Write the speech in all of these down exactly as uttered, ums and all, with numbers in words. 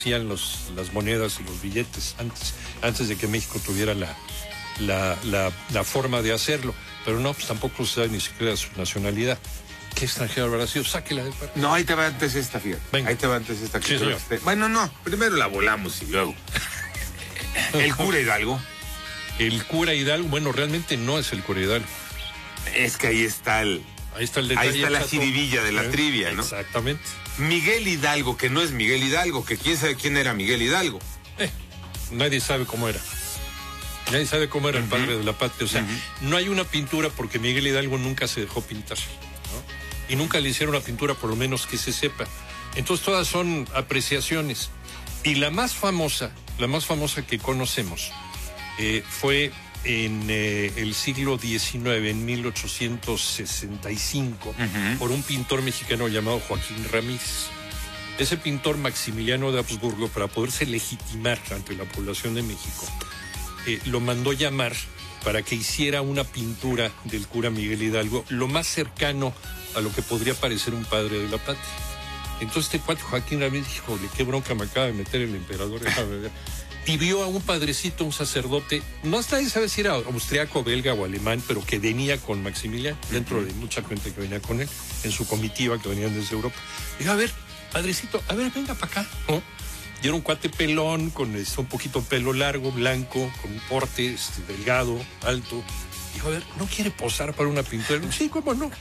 hacían los, las monedas y los billetes antes, antes de que México tuviera la, la, la, la forma de hacerlo. Pero no, pues tampoco se sabe ni siquiera su nacionalidad. ¿Qué extranjero habrá sido? Sáquela de parte. No, ahí te va antes esta, fíjate. Venga. Ahí te va antes esta. Que Sí, señor. esté. Bueno, no, primero la volamos y luego. El cura Hidalgo. El cura Hidalgo, bueno, realmente no es el cura Hidalgo. Es que ahí está el... Ahí está el detalle. Ahí está la chato. jiribilla de la ¿Eh? trivia, ¿no? Exactamente. Miguel Hidalgo, que no es Miguel Hidalgo, que quién sabe quién era Miguel Hidalgo. Eh, nadie sabe cómo era. Nadie sabe cómo era uh-huh. el padre de la patria. O sea, uh-huh. no hay una pintura porque Miguel Hidalgo nunca se dejó pintar, ¿no? Y nunca le hicieron una pintura, por lo menos que se sepa. Entonces todas son apreciaciones. Y la más famosa, la más famosa que conocemos, eh, fue en eh, el siglo diecinueve, en mil ochocientos sesenta y cinco, uh-huh. por un pintor mexicano llamado Joaquín Ramírez. Ese pintor Maximiliano de Habsburgo, para poderse legitimar ante la población de México, eh, lo mandó llamar para que hiciera una pintura del cura Miguel Hidalgo, lo más cercano a lo que podría parecer un padre de la patria. Entonces este cuate Joaquín Ramírez dijo, híjole, qué bronca me acaba de meter el emperador. Y vio a un padrecito, un sacerdote, no nadie sabe si era austriaco, belga o alemán, pero que venía con Maximiliano, dentro uh-huh. de mucha gente que venía con él, en su comitiva que venían desde Europa. Dijo, a ver, padrecito, a ver, venga para acá, ¿no? Y era un cuate pelón, con este, un poquito pelo largo, blanco, con un porte este, delgado, alto. Dijo, a ver, ¿no quiere posar para una pintura? Sí, ¿cómo no?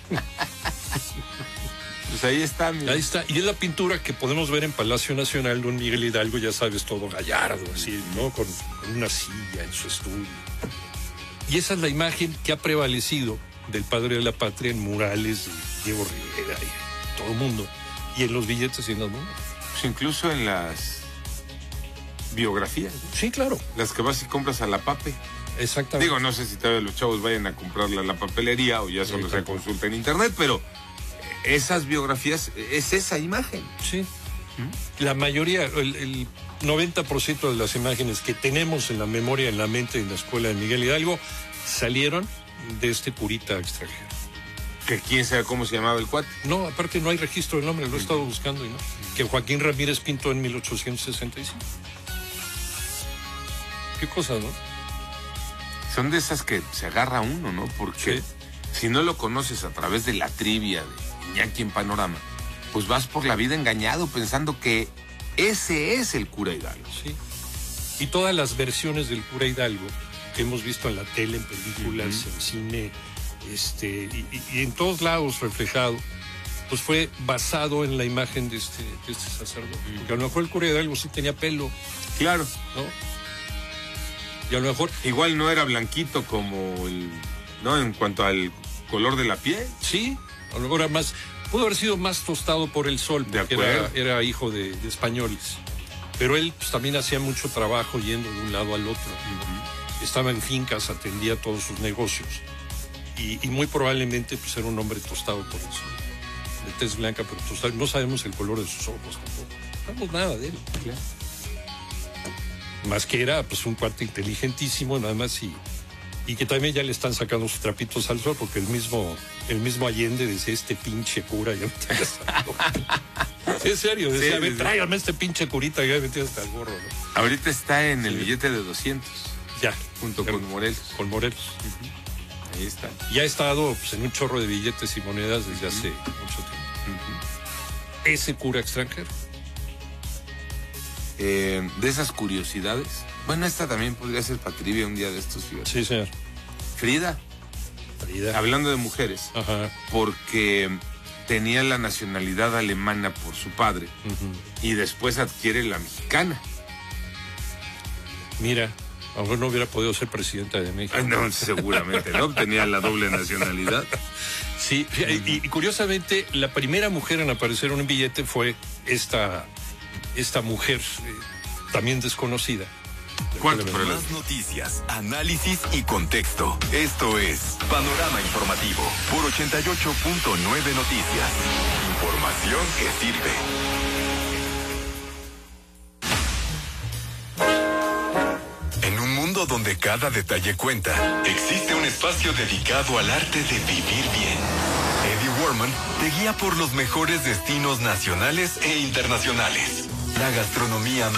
Pues ahí está. Mira. Ahí está. Y es la pintura que podemos ver en Palacio Nacional de un Miguel Hidalgo, ya sabes, todo gallardo, así, ¿no? Con, con una silla en su estudio. Y esa es la imagen que ha prevalecido del padre de la patria en murales de Diego Rivera y todo el mundo. Y en los billetes y en las monedas. Pues incluso en las biografías, ¿no? Sí, claro. Las que vas y compras a la pape. Exactamente. Digo, no sé si todavía los chavos vayan a comprarla a la papelería o ya solo sí, se consulta en internet, pero esas biografías, es esa imagen. Sí. ¿Mm? La mayoría, el, el noventa por ciento de las imágenes que tenemos en la memoria, en la mente, en la escuela de Miguel Hidalgo, salieron de este curita extranjero. Que quién sabe cómo se llamaba el cuate. No, aparte no hay registro del nombre, lo he estado buscando y no. Que Joaquín Ramírez pintó en mil ochocientos sesenta y cinco. Qué cosa, ¿no? Son de esas que se agarra uno, ¿no? Porque sí. si no lo conoces a través de la trivia de Iñaki en Panorama, pues vas por la vida engañado pensando que ese es el cura Hidalgo. Sí. Y todas las versiones del cura Hidalgo que hemos visto en la tele, en películas, uh-huh. en cine, este, y, y, y en todos lados reflejado, pues fue basado en la imagen de este, de este sacerdote. Uh-huh. Porque a lo mejor el cura Hidalgo sí tenía pelo. Claro. ¿No? Y a lo mejor... Igual no era blanquito como el... ¿no? En cuanto al color de la piel. Sí, a lo mejor era más... Pudo haber sido más tostado por el sol, porque era, era hijo de, de españoles. Pero él pues, también hacía mucho trabajo yendo de un lado al otro. Uh-huh. Estaba en fincas, atendía todos sus negocios. Y, y muy probablemente pues, era un hombre tostado por el sol. De tez blanca, pero tostado. No sabemos el color de sus ojos tampoco. No sabemos nada de él. Claro. Más que era pues un cuate inteligentísimo, nada más, y, y que también ya le están sacando sus trapitos al sol, porque el mismo, el mismo Allende decía, este pinche cura, ya me está gastando. Es serio, decía, sí, a ver, tráigame este pinche curita, ya me metí hasta el gorro, ¿no? Ahorita está en el sí. billete de doscientos. Ya. Junto con Morelos. Con Morelos. Uh-huh. Ahí está. Ya ha estado pues, en un chorro de billetes y monedas desde uh-huh. hace mucho tiempo. Uh-huh. Ese cura extranjero. Eh, de esas curiosidades. Bueno, esta también podría ser para trivia un día de estos, fíjate. Sí, señor. Frida. Frida. Hablando de mujeres. Ajá. Porque tenía la nacionalidad alemana por su padre. Uh-huh. Y después adquiere la mexicana. Mira, a lo mejor no hubiera podido ser presidenta de México. Ay, no, seguramente, ¿no? Tenía la doble nacionalidad. Sí, y, y curiosamente, la primera mujer en aparecer en un billete fue esta... esta mujer eh, también desconocida. Cuanto más noticias, análisis y contexto. Esto es Panorama Informativo por ochenta y ocho punto nueve Noticias. Información que sirve. En un mundo donde cada detalle cuenta, existe un espacio dedicado al arte de vivir bien. Eddie Warman te guía por los mejores destinos nacionales e internacionales. la gastronomía